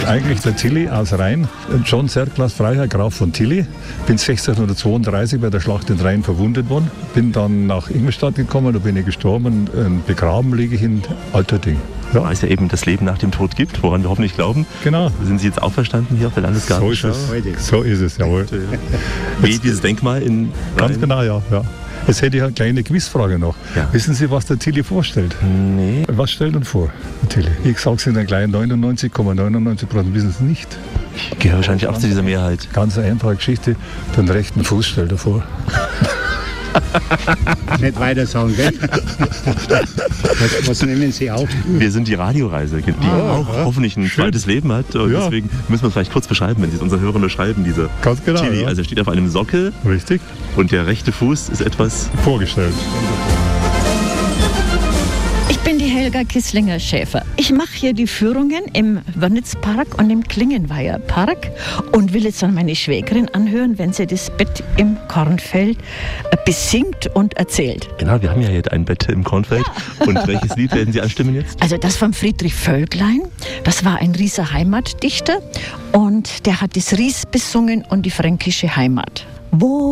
eigentlich der Tilly aus Rhein, John Serklas Freiherr Graf von Tilly. Bin 1632 bei der Schlacht in Rhein verwundet worden. Bin dann nach Ingolstadt gekommen, da bin ich gestorben. Begraben liege ich in Alterding. Ja. Weil es ja eben das Leben nach dem Tod gibt, woran wir hoffentlich glauben. Genau. Sind Sie jetzt auferstanden hier auf der Landesgartenschau? So ist es, jawohl. Wie dieses Denkmal in Rhein? Ganz genau, ja. Jetzt hätte ich eine kleine Quizfrage noch. Ja. Wissen Sie, was der Tilly vorstellt? Nee. Was stellt er vor, der Tilly? Ich sage es Ihnen gleich, 99,99% wissen es nicht. Ich gehöre wahrscheinlich auch zu dieser Mehrheit. Ganz eine einfache Geschichte. Den rechten Fuß stellt er vor. Nicht weiter sagen, gell? Was nehmen Sie auf? Wir sind die Radioreise, die auch hoffentlich ein zweites Leben hat. Und deswegen müssen wir es vielleicht kurz beschreiben, wenn Sie es unseren Hörern beschreiben. Diese Ganz genau. Tilly, also er steht auf einem Sockel. Richtig. Und der rechte Fuß ist etwas vorgestellt. Ich bin die Helga Kisslinger-Schäfer. Ich mache hier die Führungen im Wörnitzpark und im Klingenweiher Park und will jetzt an meine Schwägerin anhören, wenn sie das Bett im Kornfeld besingt und erzählt. Genau, wir haben ja jetzt ein Bett im Kornfeld. Ja. Und welches Lied werden Sie anstimmen jetzt? Also das von Friedrich Völklein. Das war ein Rieser Heimatdichter und der hat das Ries besungen und die fränkische Heimat. Wo